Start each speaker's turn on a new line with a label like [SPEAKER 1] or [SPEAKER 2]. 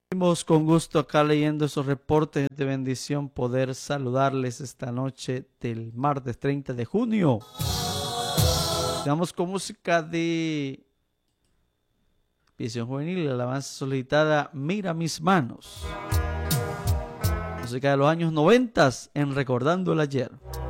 [SPEAKER 1] Seguimos con gusto acá leyendo esos reportes de bendición, poder saludarles esta noche del martes 30 de junio. Estamos con música de Visión Juvenil, la alabanza solicitada Mira mis manos. Música de los años 90 en Recordando el Ayer.